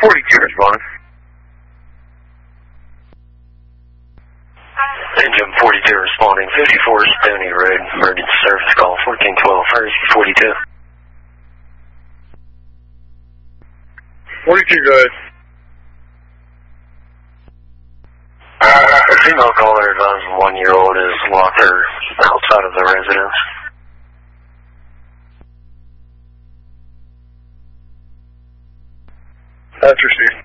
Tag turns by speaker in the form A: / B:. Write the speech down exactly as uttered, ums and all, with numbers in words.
A: forty-two responding.
B: Engine forty-two responding, fifty-four Stony Road, emergency service call, fourteen twelve, hurry forty-two.
A: forty-two, go ahead.
B: Uh, a female caller advised a one-year-old is locked her outside of the residence.
A: That's received.